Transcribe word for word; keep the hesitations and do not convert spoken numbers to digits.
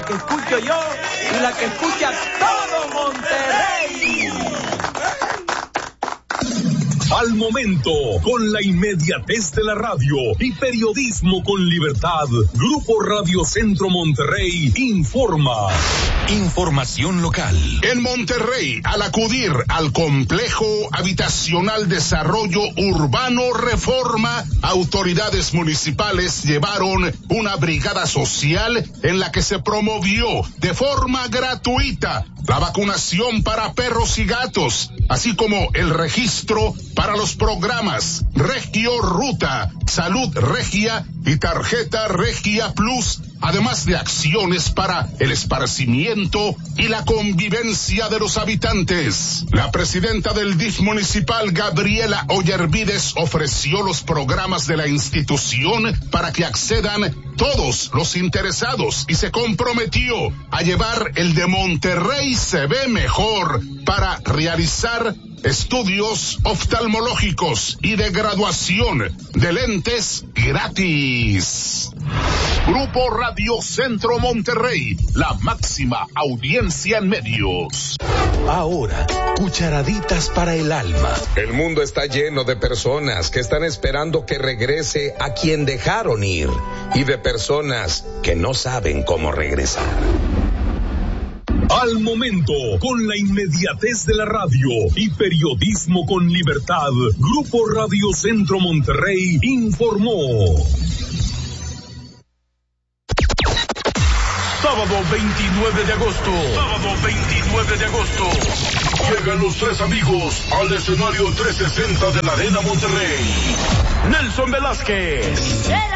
que escucho yo y la que escucha todo Monterrey. Al momento, con la inmediatez de la radio y periodismo con libertad, Grupo Radio Centro Monterrey informa. Información local. En Monterrey, al acudir al Complejo Habitacional Desarrollo Urbano Reforma, autoridades municipales llevaron una brigada social en la que se promovió de forma gratuita la vacunación para perros y gatos, así como el registro para los programas Regio Ruta, Salud Regia y Tarjeta Regia Plus, además de acciones para el esparcimiento y la convivencia de los habitantes. La presidenta del D I F municipal, Gabriela Ollervides, ofreció los programas de la institución para que accedan todos los interesados y se comprometió a llevar el de Monterrey se ve mejor para realizar estudios oftalmológicos y de graduación de lentes gratis. Grupo Radio Centro Monterrey, la máxima audiencia en medios. Ahora, cucharaditas para el alma. El mundo está lleno de personas que están esperando que regrese a quien dejaron ir y de personas que no saben cómo regresar. Al momento, con la inmediatez de la radio y periodismo con libertad, Grupo Radio Centro Monterrey informó. Sábado veintinueve de agosto. Sábado veintinueve de agosto. Llegan los tres amigos al escenario trescientos sesenta de la Arena Monterrey. Nelson Velázquez.